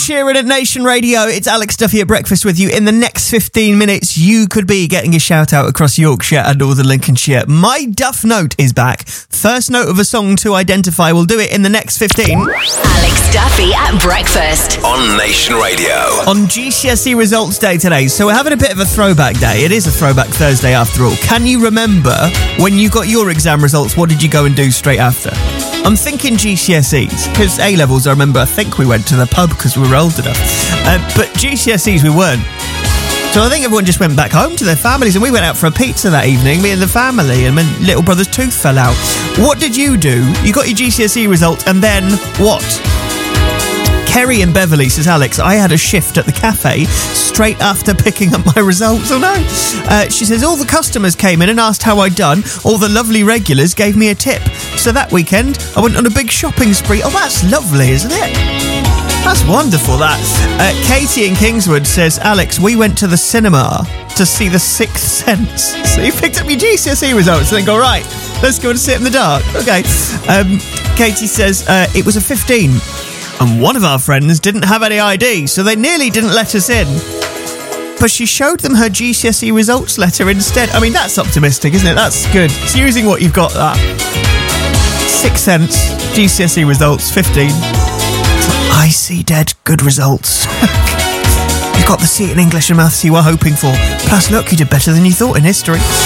Sheeran at Nation Radio. It's Alex Duffy at breakfast with you. In the next 15 minutes, you could be getting a shout out across Yorkshire and Northern Lincolnshire. My Duff Note is back. First note of a song to identify. We'll do it in the next 15. Alex Duffy at breakfast on Nation Radio. On GCSE results day today, so we're having a bit of a throwback day. It is a throwback Thursday after all. Can you remember when you got your exam results? What did you go and do straight after? I'm thinking GCSEs, because A-levels, I think we went to the pub because we were old enough. But GCSEs, we weren't. So I think everyone just went back home to their families, and we went out for a pizza that evening, me and the family, and my little brother's tooth fell out. What did you do? You got your GCSE results, and then what? Kerry in Beverley says, Alex, I had a shift at the cafe straight after picking up my results. Oh no. She says, all the customers came in and asked how I'd done. All the lovely regulars gave me a tip. So that weekend, I went on a big shopping spree. Oh, that's lovely, isn't it? That's wonderful, that. Katie in Kingswood says, Alex, we went to the cinema to see The Sixth Sense. So you picked up your GCSE results and then go, right, let's go and sit in the dark. Okay. Katie says, it was a 15. And one of our friends didn't have any ID, so they nearly didn't let us in. But she showed them her GCSE results letter instead. I mean, that's optimistic, isn't it? That's good. It's using what you've got, that. 6 cents, GCSE results, 15. I see dead, good results. You got the C in English and Maths you were hoping for. Plus, look, you did better than you thought in history.